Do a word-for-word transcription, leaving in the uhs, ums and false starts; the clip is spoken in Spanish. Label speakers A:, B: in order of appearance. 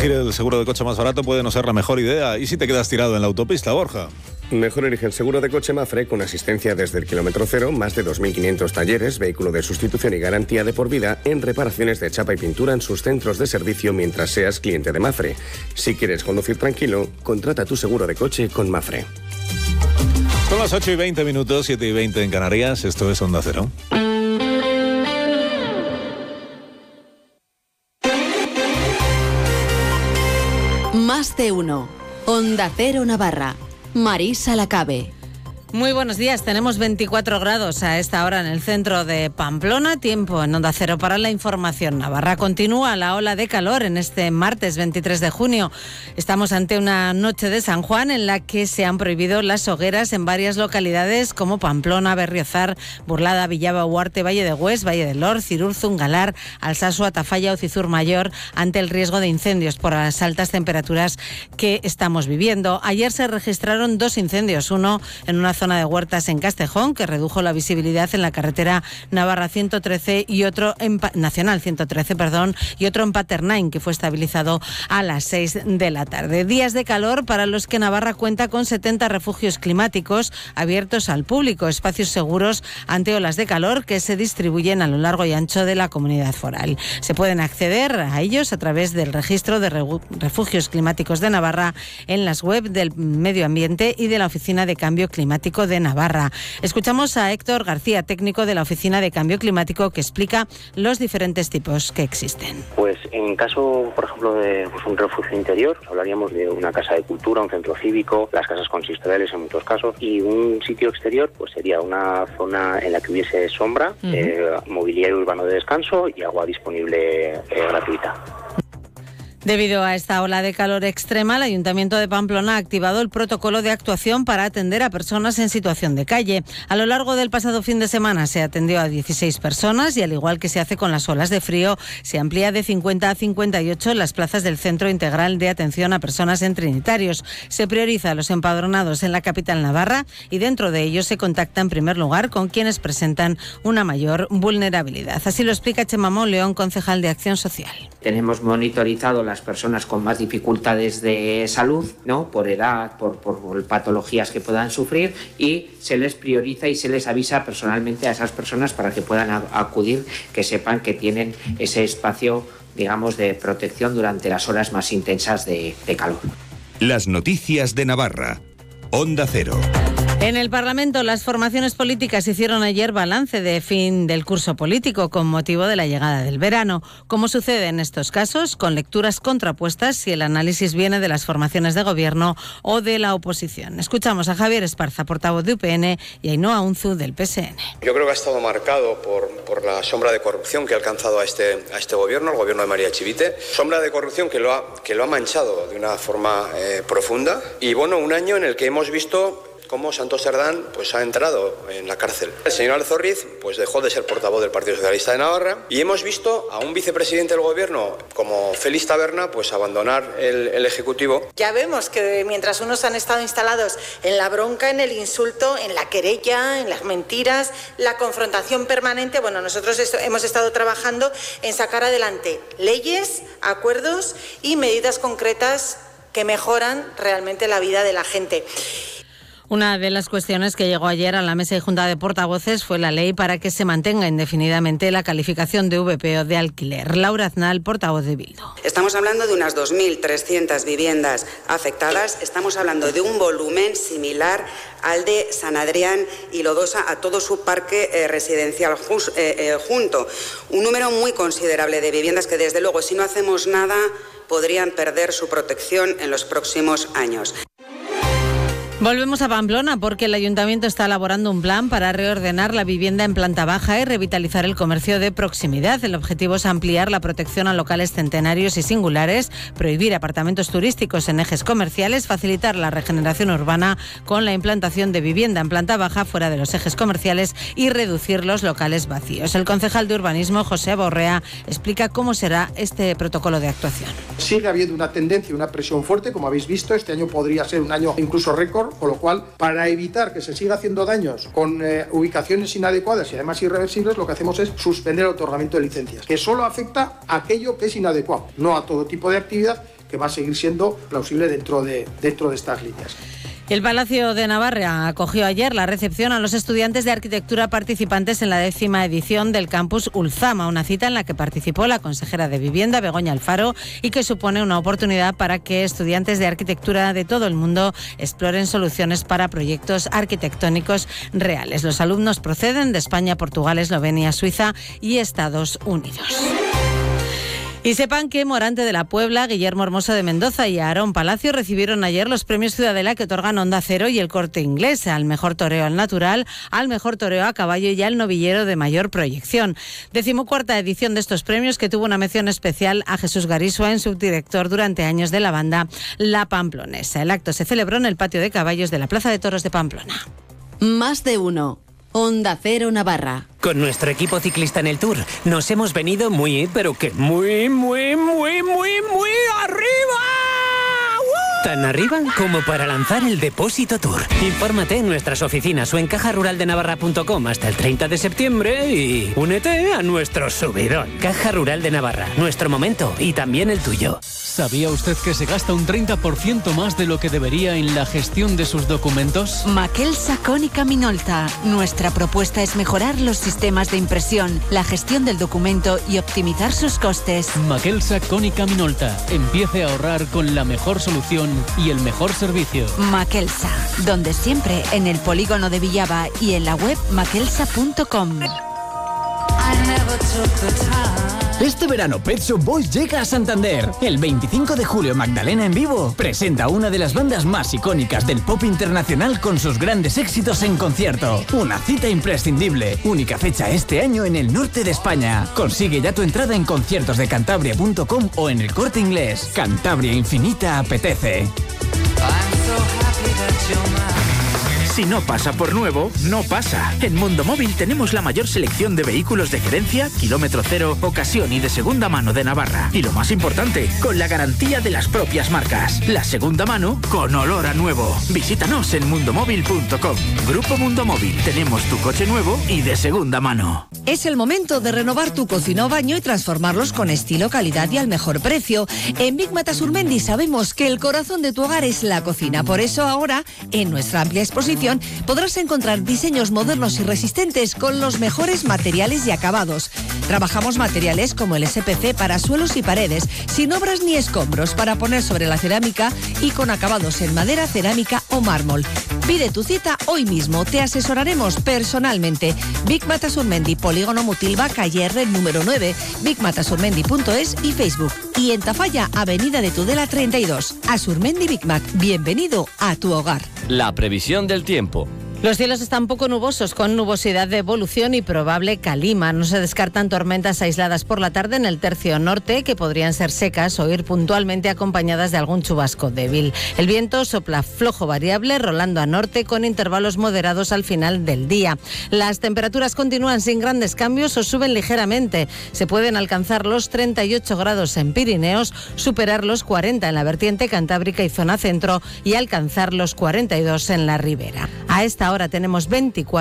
A: Elegir el seguro de coche más barato puede no ser la mejor idea. ¿Y si te quedas tirado en la autopista, Borja?
B: Mejor elige el seguro de coche Mafre con asistencia desde el kilómetro cero, más de dos mil quinientos talleres, vehículo de sustitución y garantía de por vida en reparaciones de chapa y pintura en sus centros de servicio mientras seas cliente de Mafre. Si quieres conducir tranquilo, contrata tu seguro de coche con Mafre.
A: Son las ocho y veinte minutos, siete y veinte en Canarias. Esto es Onda Cero.
C: Más de uno. Onda Cero Navarra. Marisa Lacabe.
D: Muy buenos días, tenemos veinticuatro grados a esta hora en el centro de Pamplona, tiempo en Onda Cero para la información navarra. Continúa la ola de calor en este martes veintitrés de junio. Estamos ante una noche de San Juan en la que se han prohibido las hogueras en varias localidades como Pamplona, Berriozar, Burlada, Villaba, Huarte, Valle de Hues, Valle del Lor, Cirurzun, Galar, Alsasua, Tafalla o Cizur Mayor ante el riesgo de incendios por las altas temperaturas que estamos viviendo. Ayer se registraron dos incendios, uno en una zona de Huertas en Castejón, que redujo la visibilidad en la carretera Navarra ciento trece y otro en pa- Nacional ciento trece, perdón, y otro en Paternain, que fue estabilizado a las seis de la tarde. Días de calor para los que Navarra cuenta con setenta refugios climáticos abiertos al público, espacios seguros ante olas de calor que se distribuyen a lo largo y ancho de la comunidad foral. Se pueden acceder a ellos a través del registro de refugios climáticos de Navarra en las web del Medio Ambiente y de la Oficina de Cambio Climático de Navarra. Escuchamos a Héctor García, técnico de la Oficina de Cambio Climático, que explica los diferentes tipos que existen.
E: Pues en caso, por ejemplo, de pues, un refugio interior, hablaríamos de una casa de cultura, un centro cívico, las casas consistoriales en muchos casos, y un sitio exterior pues sería una zona en la que hubiese sombra, uh-huh. eh, mobiliario urbano de descanso y agua disponible eh, gratuita.
D: Debido a esta ola de calor extrema, el Ayuntamiento de Pamplona ha activado el protocolo de actuación para atender a personas en situación de calle. A lo largo del pasado fin de semana se atendió a dieciséis personas y, al igual que se hace con las olas de frío, se amplía de cincuenta a cincuenta y ocho las plazas del Centro Integral de Atención a Personas en Trinitarios. Se prioriza a los empadronados en la capital navarra y dentro de ellos se contacta en primer lugar con quienes presentan una mayor vulnerabilidad. Así lo explica Chema León, concejal de Acción Social.
F: Tenemos monitorizado las personas con más dificultades de salud, ¿no? Por edad, por, por, por patologías que puedan sufrir, y se les prioriza y se les avisa personalmente a esas personas para que puedan a, acudir, que sepan que tienen ese espacio, digamos, de protección durante las horas más intensas de, de calor.
G: Las noticias de Navarra. Onda Cero.
D: En el Parlamento, las formaciones políticas hicieron ayer balance de fin del curso político con motivo de la llegada del verano. Como sucede en estos casos, con lecturas contrapuestas si el análisis viene de las formaciones de gobierno o de la oposición. Escuchamos a Javier Esparza, portavoz de U P N, y a Ainhoa Unzu, del P S N.
H: Yo creo que ha estado marcado por, por la sombra de corrupción que ha alcanzado a este, a este gobierno, el gobierno de María Chivite. Sombra de corrupción que lo ha, que lo ha manchado de una forma eh, profunda. Y bueno, un año en el que hemos visto cómo Santos Cerdán pues, ha entrado en la cárcel. El señor Alzorriz pues, dejó de ser portavoz del Partido Socialista de Navarra y hemos visto a un vicepresidente del Gobierno como Félix Taberna pues, abandonar el, el Ejecutivo.
I: Ya vemos que mientras unos han estado instalados en la bronca, en el insulto, en la querella, en las mentiras, la confrontación permanente, bueno, nosotros esto, hemos estado trabajando en sacar adelante leyes, acuerdos y medidas concretas que mejoran realmente la vida de la gente.
D: Una de las cuestiones que llegó ayer a la mesa y junta de portavoces fue la ley para que se mantenga indefinidamente la calificación de V P O de alquiler. Laura Aznal, portavoz de Bildu.
J: Estamos hablando de unas dos mil trescientas viviendas afectadas. Estamos hablando de un volumen similar al de San Adrián y Lodosa, a todo su parque eh, residencial jus, eh, eh, junto. Un número muy considerable de viviendas que, desde luego, si no hacemos nada, podrían perder su protección en los próximos años.
D: Volvemos a Pamplona porque el Ayuntamiento está elaborando un plan para reordenar la vivienda en planta baja y revitalizar el comercio de proximidad. El objetivo es ampliar la protección a locales centenarios y singulares, prohibir apartamentos turísticos en ejes comerciales, facilitar la regeneración urbana con la implantación de vivienda en planta baja fuera de los ejes comerciales y reducir los locales vacíos. El concejal de Urbanismo, José Borrea, explica cómo será este protocolo de actuación.
K: Sigue habiendo una tendencia, una presión fuerte, como habéis visto. Este año podría ser un año incluso récord. Con lo cual, para evitar que se siga haciendo daños con eh, ubicaciones inadecuadas y además irreversibles, lo que hacemos es suspender el otorgamiento de licencias, que solo afecta a aquello que es inadecuado, no a todo tipo de actividad, que va a seguir siendo plausible dentro de, dentro de estas líneas.
D: El Palacio de Navarra acogió ayer la recepción a los estudiantes de arquitectura participantes en la décima edición del Campus Ulzama, una cita en la que participó la consejera de Vivienda, Begoña Alfaro, y que supone una oportunidad para que estudiantes de arquitectura de todo el mundo exploren soluciones para proyectos arquitectónicos reales. Los alumnos proceden de España, Portugal, Eslovenia, Suiza y Estados Unidos. Y sepan que Morante de la Puebla, Guillermo Hermoso de Mendoza y Aarón Palacio recibieron ayer los premios Ciudadela que otorgan Onda Cero y El Corte Inglés, al mejor toreo al natural, al mejor toreo a caballo y al novillero de mayor proyección. Decimocuarta edición de estos premios, que tuvo una mención especial a Jesús Garisua, en subdirector durante años de la banda La Pamplonesa. El acto se celebró en el patio de caballos de la Plaza de Toros de Pamplona.
C: Más de uno. Onda Cero Navarra.
L: Con nuestro equipo ciclista en el Tour nos hemos venido muy, pero que muy, muy, muy, muy, muy arriba. ¡Uh! Tan arriba como para lanzar el Depósito Tour. Infórmate en nuestras oficinas o en caja rural de navarra punto com hasta el treinta de septiembre y únete a nuestro subidón. Caja Rural de Navarra, nuestro momento y también el tuyo.
M: ¿Sabía usted que se gasta un treinta por ciento más de lo que debería en la gestión de sus documentos?
N: Maquelsa Cónica Minolta. Nuestra propuesta es mejorar los sistemas de impresión, la gestión del documento y optimizar sus costes.
M: Maquelsa Cónica Minolta. Empiece a ahorrar con la mejor solución y el mejor servicio.
N: Maquelsa, donde siempre, en el polígono de Villaba y en la web maquelsa punto com.
O: Este verano Pet Shop Boys llega a Santander. El veinticinco de julio Magdalena en vivo presenta una de las bandas más icónicas del pop internacional con sus grandes éxitos en concierto. Una cita imprescindible. Única fecha este año en el norte de España. Consigue ya tu entrada en conciertos de cantabria punto com o en El Corte Inglés. Cantabria Infinita apetece.
P: Si no pasa por nuevo, no pasa. En Mundo Móvil tenemos la mayor selección de vehículos de gerencia, kilómetro cero, ocasión y de segunda mano de Navarra. Y lo más importante, con la garantía de las propias marcas. La segunda mano con olor a nuevo. Visítanos en mundo móvil punto com. Grupo Mundo Móvil. Tenemos tu coche nuevo y de segunda mano.
Q: Es el momento de renovar tu cocina o baño y transformarlos con estilo, calidad y al mejor precio. En Big Mata Surmendi sabemos que el corazón de tu hogar es la cocina. Por eso ahora, en nuestra amplia exposición, podrás encontrar diseños modernos y resistentes con los mejores materiales y acabados. Trabajamos materiales como el S P C para suelos y paredes, sin obras ni escombros, para poner sobre la cerámica y con acabados en madera, cerámica o mármol. Pide tu cita hoy mismo, te asesoraremos personalmente. Big Mata Surmendi, Polígono Mutilva, calle R número nueve, big mata surmendi punto es y Facebook. Y en Tafalla, Avenida de Tudela treinta y dos. A Surmendi Big Mac, bienvenido a tu hogar.
R: La previsión del tiempo.
D: Los cielos están poco nubosos, con nubosidad de evolución y probable calima. No se descartan tormentas aisladas por la tarde en el tercio norte, que podrían ser secas o ir puntualmente acompañadas de algún chubasco débil. El viento sopla flojo variable, rolando a norte, con intervalos moderados al final del día. Las temperaturas continúan sin grandes cambios o suben ligeramente. Se pueden alcanzar los treinta y ocho grados en Pirineos, superar los cuarenta en la vertiente cantábrica y zona centro y alcanzar los cuarenta y dos en la ribera. A esta hora tenemos veinticuatro